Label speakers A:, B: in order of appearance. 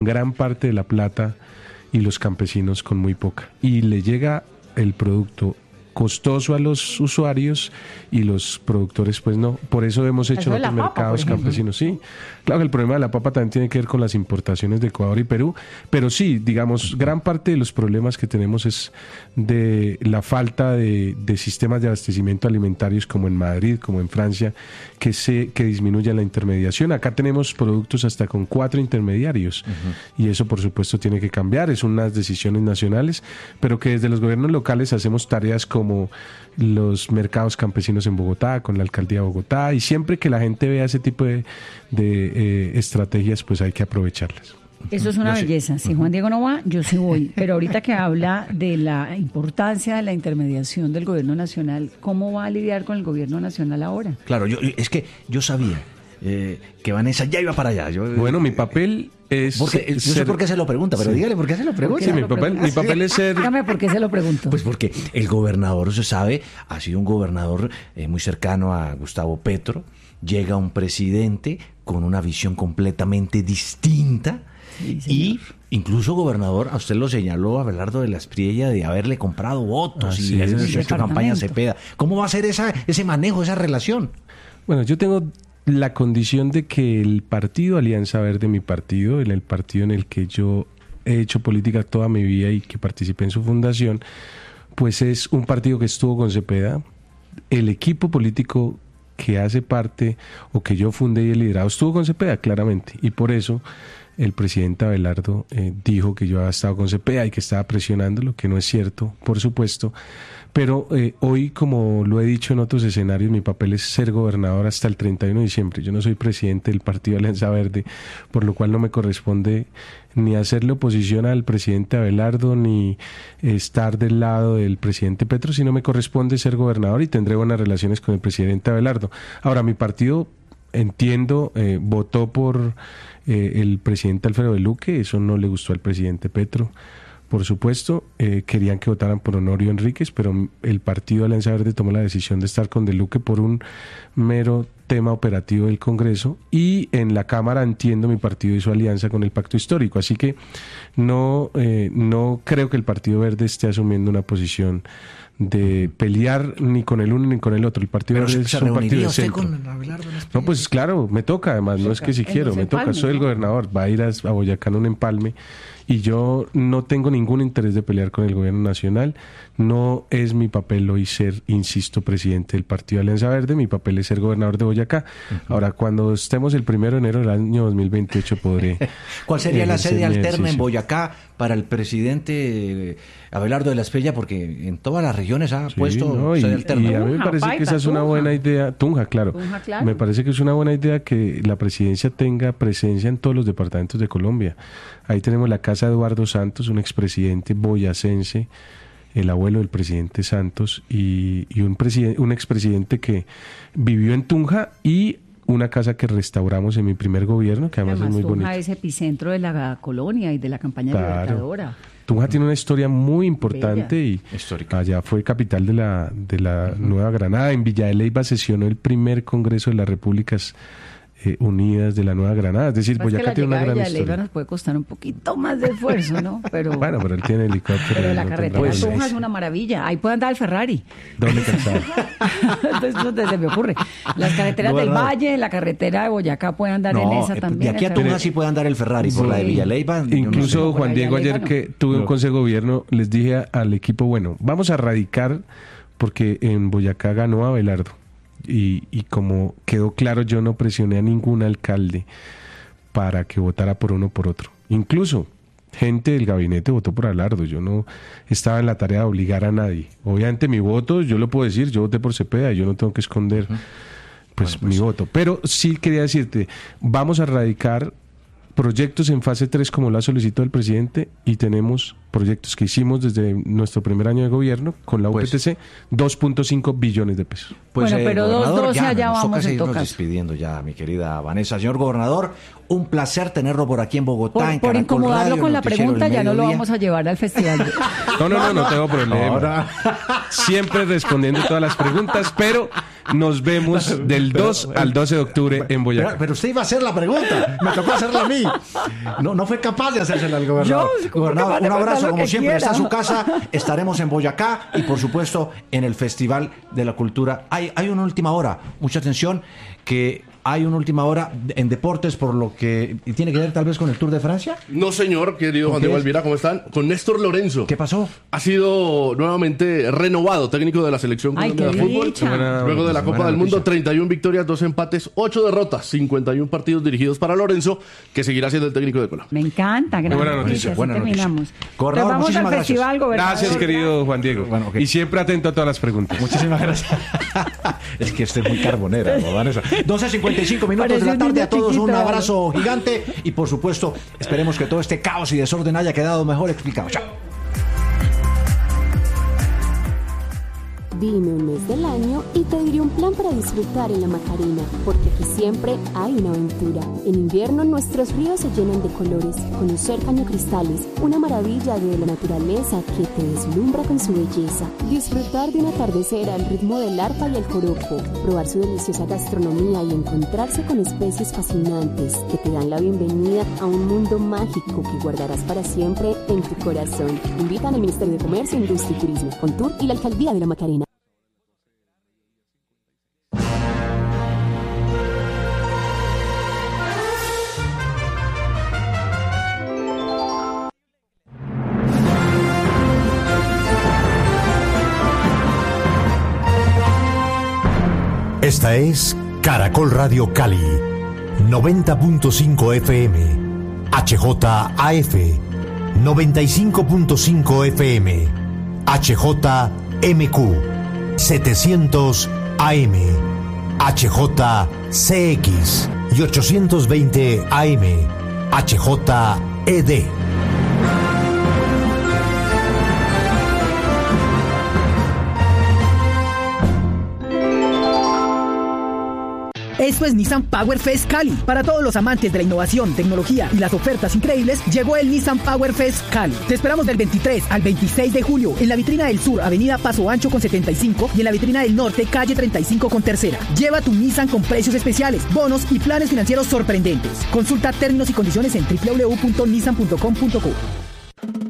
A: gran parte de la plata y los campesinos con muy poca. Y le llega el producto costoso a los usuarios y los productores pues no. Por eso hemos hecho otros mercados campesinos. Sí, claro que el problema de la papa también tiene que ver con las importaciones de Ecuador y Perú, pero sí, digamos, gran parte de los problemas que tenemos es de la falta de sistemas de abastecimiento alimentarios como en Madrid, como en Francia, que disminuya la intermediación. Acá tenemos productos hasta con 4 intermediarios y eso por supuesto tiene que cambiar, es unas decisiones nacionales, pero que desde los gobiernos locales hacemos tareas como los mercados campesinos en Bogotá, con la alcaldía de Bogotá, y siempre que la gente vea ese tipo de estrategias, pues hay que aprovecharlas.
B: Eso es una belleza. Si Juan Diego no va, yo sí voy. Pero ahorita que habla de la importancia de la intermediación del gobierno nacional, ¿cómo va a lidiar con el gobierno nacional ahora?
C: Claro, es que yo sabía que Vanessa ya iba para allá.
A: Bueno, mi papel es...
C: Yo sé por qué se lo pregunta, pero dígale por qué se lo pregunta.
A: Sí, mi papel es ser...
B: Dígame por qué se lo pregunto.
C: Pues porque el gobernador, se sabe, ha sido un gobernador muy cercano a Gustavo Petro. Llega un presidente con una visión completamente distinta. Sí, y incluso, gobernador, a usted lo señaló Abelardo de la Espriella de haberle comprado votos y de haber hecho campaña Cepeda. ¿Cómo va a ser ese manejo, esa relación?
A: Bueno, yo tengo la condición de que el partido Alianza Verde, mi partido, en el partido en el que yo he hecho política toda mi vida y que participé en su fundación, pues es un partido que estuvo con Cepeda. El equipo político que hace parte o que yo fundé y he liderado estuvo con Cepeda, claramente, y por eso el presidente Abelardo dijo que yo había estado con Cepeda y que estaba presionándolo, que no es cierto, por supuesto, pero hoy, como lo he dicho en otros escenarios, mi papel es ser gobernador hasta el 31 de diciembre. Yo no soy presidente del Partido Alianza Verde, por lo cual no me corresponde ni hacerle oposición al presidente Abelardo, ni estar del lado del presidente Petro, sino me corresponde ser gobernador y tendré buenas relaciones con el presidente Abelardo. Ahora, mi partido, entiendo, votó por el presidente Alfredo Luque, eso no le gustó al presidente Petro. Por supuesto, querían que votaran por Honorio Enríquez, pero el partido Alianza Verde tomó la decisión de estar con De Luque por un mero tema operativo del Congreso, y en la Cámara, entiendo, mi partido hizo alianza con el Pacto Histórico, así que no creo que el Partido Verde esté asumiendo una posición de pelear ni con el uno ni con el otro. El Partido Verde es un partido de centro. No, pues claro, me toca, además, no es que si quiero, me toca, soy el gobernador, va a ir a Boyacá en un empalme, y yo no tengo ningún interés de pelear con el gobierno nacional. No es mi papel hoy ser, insisto, presidente del Partido Alianza Verde, mi papel es ser gobernador de Boyacá. Ahora, cuando estemos el 1 de enero del año 2028 podré...
C: ¿Cuál sería la sede alterna en Boyacá para el presidente Abelardo de la Espriella? Porque en todas las regiones ha puesto sede alterna.
A: Y a mí me parece que esa es una buena idea. Tunja, claro. Me parece que es una buena idea que la presidencia tenga presencia en todos los departamentos de Colombia. Ahí tenemos la casa de Eduardo Santos, un expresidente boyacense, el abuelo del presidente Santos, y un expresidente que vivió en Tunja, y una casa que restauramos en mi primer gobierno, que además es muy bonita.
B: Tunja es epicentro de la colonia y de la campaña libertadora.
A: Tunja tiene una historia muy importante. Bella. Y
C: histórica.
A: Allá fue capital de la Nueva Granada. En Villa de Leyva sesionó el primer Congreso de las Repúblicas Unidas de la Nueva Granada, es decir, Boyacá tiene una gran historia. La Leyva
B: nos puede costar un poquito más de esfuerzo, ¿no? Pero
A: bueno, pero él tiene helicóptero.
B: Pero la carretera Tunja es una maravilla, ahí puede andar el Ferrari.
A: ¿Dónde calzado?
B: Entonces se me ocurre. Las carreteras del Valle, la carretera de Boyacá puede andar en esa también.
C: De aquí a Tunja sí puede andar el Ferrari, por la de Villa Leyva.
A: Incluso Juan Diego, ayer que tuve un consejo de gobierno, les dije al equipo, bueno, vamos a radicar, porque en Boyacá ganó Abelardo. Y como quedó claro, yo no presioné a ningún alcalde para que votara por uno o por otro. Incluso gente del gabinete votó por Abelardo. Yo no estaba en la tarea de obligar a nadie. Obviamente mi voto, yo lo puedo decir, yo voté por Cepeda y yo no tengo que esconder mi voto. Pero sí quería decirte, vamos a radicar proyectos en fase 3 como lo ha solicitado el presidente, y tenemos proyectos que hicimos desde nuestro primer año de gobierno con la UPTC, 2.5 billones de pesos.
B: Pues, bueno, pero 2.12 allá
C: nos
B: vamos
C: toca
B: en
C: seguirnos
B: todo caso.
C: despidiendo ya, mi querida Vanessa. Señor gobernador, un placer tenerlo por aquí en Bogotá.
B: Por incomodarlo con la pregunta, ya no lo vamos a llevar al festival.
A: No tengo problema. Siempre respondiendo todas las preguntas, pero nos vemos del 2 al 12 de octubre en Boyacá.
C: Pero usted iba a hacer la pregunta, me tocó hacerla a mí. No fue capaz de hacérsela al gobernador. Gobernador, un abrazo, como siempre, está en su casa. Estaremos en Boyacá y, por supuesto, en el Festival de la Cultura. Hay una última hora, mucha atención, que hay una última hora en deportes, por lo que tiene que ver tal vez con el Tour de Francia.
D: No, señor, querido Juan Diego Elvira, ¿cómo están? Con Néstor Lorenzo.
C: ¿Qué pasó?
D: Ha sido nuevamente renovado técnico de la selección colombiana de fútbol. Luego de la Copa del Mundo, 31 victorias, 2 empates, 8 derrotas, 51 partidos dirigidos para Lorenzo, que seguirá siendo el técnico de Colombia.
B: Me encanta, gran
A: buena
B: noticia.
C: Buena
B: terminamos.
C: Gobernador,
B: vamos al
C: muchísimas
B: festival, gobernador.
A: Gracias, querido Juan Diego.
C: Bueno, okay.
A: Y siempre atento a todas las preguntas.
C: Muchísimas gracias. Es que usted es muy carbonera, ¿no, Vanessa? 12:55 minutos de la tarde. A todos un abrazo gigante y, por supuesto, esperemos que todo este caos y desorden haya quedado mejor explicado. Chao.
E: Dime un mes del año y te diré un plan para disfrutar en la Macarena, porque aquí siempre hay una aventura. En invierno nuestros ríos se llenan de colores, conocer cañocristales, una maravilla de la naturaleza que te deslumbra con su belleza, disfrutar de un atardecer al ritmo del arpa y el joropo, probar su deliciosa gastronomía y encontrarse con especies fascinantes que te dan la bienvenida a un mundo mágico que guardarás para siempre en tu corazón. Invitan al Ministerio de Comercio, Industria y Turismo, Contur y la Alcaldía de la Macarena.
F: Esta es Caracol Radio Cali, 90.5 FM, HJAF, 95.5 FM, HJMQ, 700 AM, HJCX y 820 AM, HJED.
G: Esto es Nissan Power Fest Cali. Para todos los amantes de la innovación, tecnología y las ofertas increíbles, llegó el Nissan Power Fest Cali. Te esperamos del 23 al 26 de julio en la vitrina del sur, avenida Paso Ancho con 75 y en la vitrina del norte, calle 35 con tercera. Lleva tu Nissan con precios especiales, bonos y planes financieros sorprendentes. Consulta términos y condiciones en www.nissan.com.co.